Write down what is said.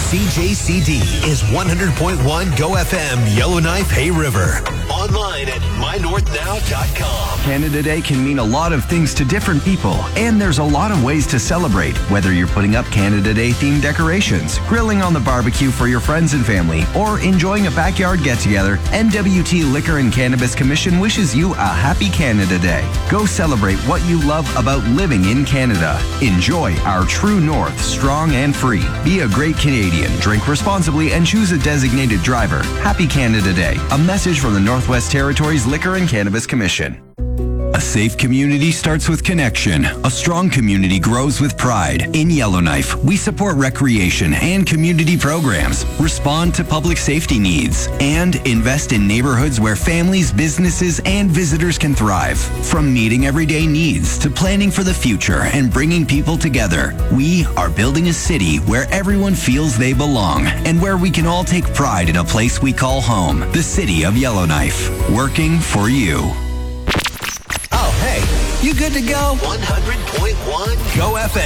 CJCD is 100.1 Go FM, Yellowknife, Hay River. Online at mynorthnow.com. Canada Day can mean a lot of things to different people, and there's a lot of ways to celebrate, whether you're putting up Canada Day themed decorations, grilling on the barbecue for your friends and family, or enjoying a backyard get-together. NWT Liquor and Cannabis Commission wishes you a happy Canada Day. Go celebrate what you love about living in Canada. Enjoy our true north, strong and free. Be a great Canadian, drink responsibly, and choose a designated driver. Happy Canada Day. A message from the Northwest Territories Liquor and Cannabis Commission. A safe community starts with connection. A strong community grows with pride. In Yellowknife, we support recreation and community programs, respond to public safety needs, and invest in neighborhoods where families, businesses, and visitors can thrive. From meeting everyday needs to planning for the future and bringing people together, we are building a city where everyone feels they belong and where we can all take pride in a place we call home, the city of Yellowknife. Working for you. You good to go? 100.1 Go FM.